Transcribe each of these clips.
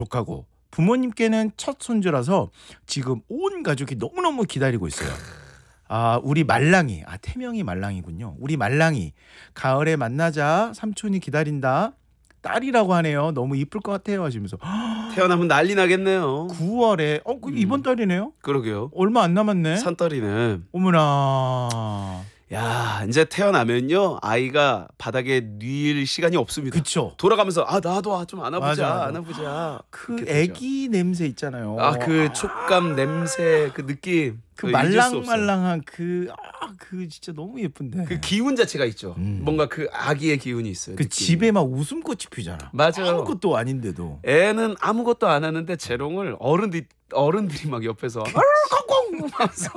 하고 부모님께는 첫 손주라서 지금 온 가족이 너무너무 기다리고 있어요. 우리 말랑이, 태명이 말랑이군요. 우리 말랑이 가을에 만나자 삼촌이 기다린다. 딸이라고 하네요. 너무 이쁠 것 같아요 하시면서 태어나면 난리 나겠네요. 9월에 이번 달이네요. 그러게요. 얼마 안 남았네. 산딸이네. 어머나. 야, 이제 태어나면요 아이가 바닥에 뉘일 시간이 없습니다. 그쵸. 돌아가면서 나도 좀 안아보자, 맞아. 안아보자. 그 그렇게 되죠. 애기 냄새 있잖아요. 그 촉감, 냄새, 그 느낌, 그 그거 잊을 수 없어요. 말랑말랑한 그 진짜 너무 예쁜데. 그 기운 자체가 있죠. 뭔가 그 아기의 기운이 있어요. 그 느낌이. 집에 막 웃음꽃이 피잖아. 맞아요. 아무것도 아닌데도. 애는 아무것도 안 하는데 재롱을 어른들이 막 옆에서 콩콩 하면서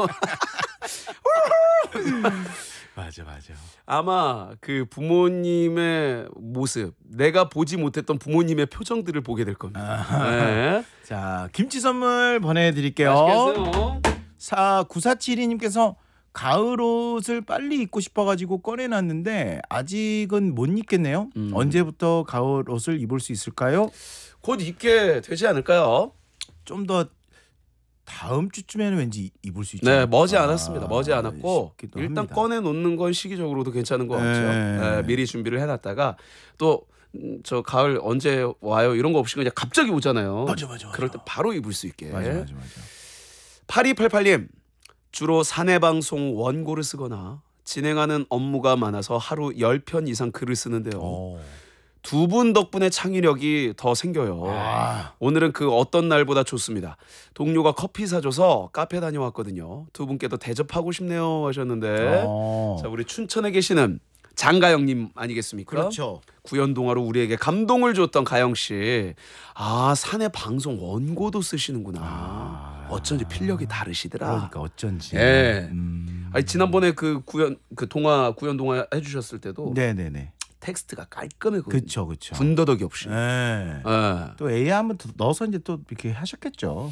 맞아. 아마 그 부모님의 모습, 내가 보지 못했던 부모님의 표정들을 보게 될 겁니다. 네. 자, 김치 선물 보내드릴게요. 맛있겠어요. 9472님께서 가을 옷을 빨리 입고 싶어가지고 꺼내놨는데 아직은 못 입겠네요. 언제부터 가을 옷을 입을 수 있을까요? 곧 입게 되지 않을까요? 좀 더 다음 주쯤에는 왠지 입을 수 있죠. 네, 머지 않았습니다. 머지 않았고 싶기도 일단 합니다. 꺼내 놓는 건 시기적으로도 괜찮은 것 같죠. 네. 미리 준비를 해놨다가 또 저 가을 언제 와요 이런 거 없이 그냥 갑자기 오잖아요. 맞아. 그럴 때 바로 입을 수 있게. 맞아. 8288님 주로 사내 방송 원고를 쓰거나 진행하는 업무가 많아서 하루 10편 이상 글을 쓰는데요. 두 분 덕분에 창의력이 더 생겨요. 오늘은 그 어떤 날보다 좋습니다. 동료가 커피 사줘서 카페 다녀왔거든요. 두 분께도 대접하고 싶네요 하셨는데 자, 우리 춘천에 계시는 장가영님 아니겠습니까? 그렇죠. 구연동화로 우리에게 감동을 줬던 가영씨. 사내 방송 원고도 쓰시는구나. 어쩐지 필력이 다르시더라. 그러니까 어쩐지. 예. 아니, 지난번에 그 구연 동화 해주셨을 때도 네네네. 텍스트가 깔끔했거든요. 그쵸. 군더더기 없이. 네. 예. 또 AI 한번 넣어서 이제 또 이렇게 하셨겠죠.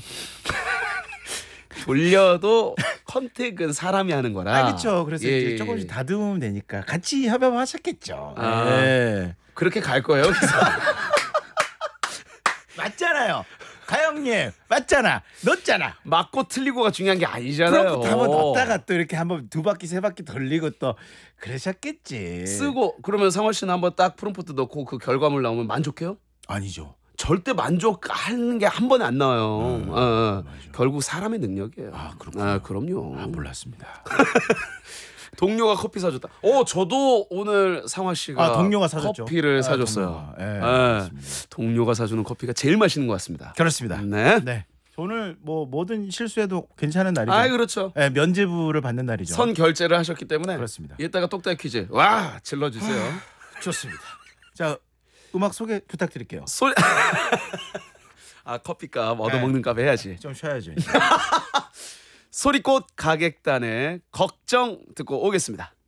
돌려도 컨택은 사람이 하는 거라. 그렇죠. 그래서 이제 조금씩 다듬으면 되니까 같이 협업하셨겠죠. 네. 그렇게 갈 거예요. 그래서 맞잖아요. 가영님 맞잖아. 넣었잖아. 맞고 틀리고가 중요한 게 아니잖아요. 프롬프트 한번 넣었다가 또 이렇게 한번 두 바퀴 세 바퀴 돌리고 또 그러셨겠지. 쓰고 그러면 상원 씨는 한번 딱 프롬프트 넣고 그 결과물 나오면 만족해요? 아니죠. 절대 만족하는 게 한 번에 안 나와요. 결국 사람의 능력이에요. 그렇군요. 그럼요. 몰랐습니다. 동료가 커피 사줬다. 저도 오늘 상화 씨가 동료가 사줬죠. 커피를 사줬어요. 동료가 사주는 커피가 제일 맛있는 것 같습니다. 그렇습니다. 네. 오늘 뭐 뭐든 실수해도 괜찮은 날이죠. 그렇죠. 네, 면죄부를 받는 날이죠. 선 결제를 하셨기 때문에 그렇습니다. 이따가 똑딱 퀴즈 질러주세요. 좋습니다. 자, 음악 소개 부탁드릴게요. 소리 커피값 얻어먹는 값 해야지. 좀 쉬어야죠. 소리꽃 가객단의 걱정 듣고 오겠습니다.